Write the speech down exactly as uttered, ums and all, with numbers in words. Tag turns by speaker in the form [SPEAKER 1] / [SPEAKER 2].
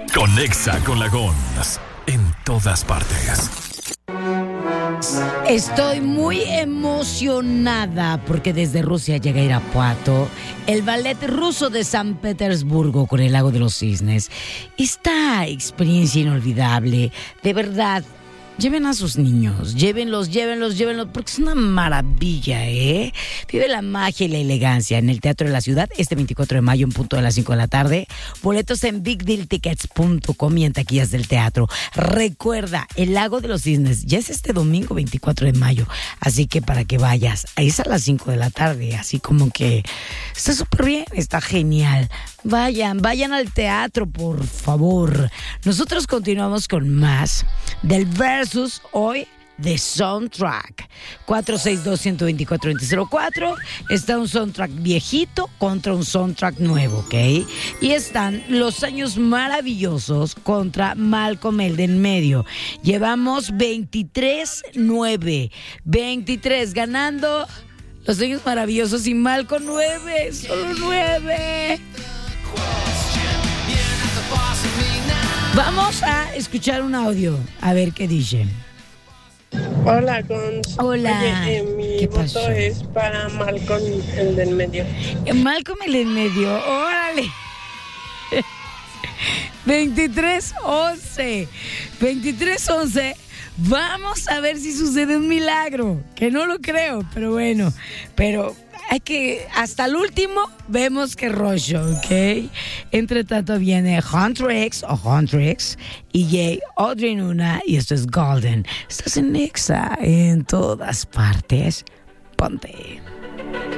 [SPEAKER 1] Conexa con la Gons en todas partes.
[SPEAKER 2] Estoy muy emocionada porque desde Rusia llega a Irapuato el ballet ruso de San Petersburgo con el Lago de los Cisnes. Esta experiencia inolvidable, de verdad. Lleven a sus niños, llévenlos, llévenlos, llévenlos, porque es una maravilla, ¿eh? Vive la magia y la elegancia en el Teatro de la Ciudad este veinticuatro de mayo en punto de las cinco de la tarde. Boletos en big deal tickets punto com y en taquillas del teatro. Recuerda, el Lago de los Cisnes ya es este domingo veinticuatro de mayo, así que para que vayas, ahí es a las cinco de la tarde, así como que está súper bien, está genial. Vayan, vayan al teatro, por favor. Nosotros continuamos con más del versus hoy de Soundtrack. cuatro seis dos, uno dos cuatro, dos cero cuatro. Está un soundtrack viejito contra un soundtrack nuevo, ¿ok? Y están los años maravillosos contra Malcolm el de en medio. Llevamos veintitrés nueve. veintitrés ganando los años maravillosos y Malcolm nueve. Solo nueve. Vamos a escuchar un audio, a ver qué dice.
[SPEAKER 3] Hola, Gons.
[SPEAKER 2] Hola.
[SPEAKER 3] Oye, eh, mi
[SPEAKER 2] ¿Qué
[SPEAKER 3] voto
[SPEAKER 2] pasó?
[SPEAKER 3] es para Malcolm, el del medio.
[SPEAKER 2] Malcolm el en medio, órale. veintitrés once. veintitrés once. Vamos a ver si sucede un milagro, que no lo creo, pero bueno, pero hay que, hasta el último, vemos que rollo, ¿ok? Entre tanto viene Huntrix o Huntrix y Jay Audrey Nuna y esto es Golden. Estás en Nexa en todas partes. Ponte.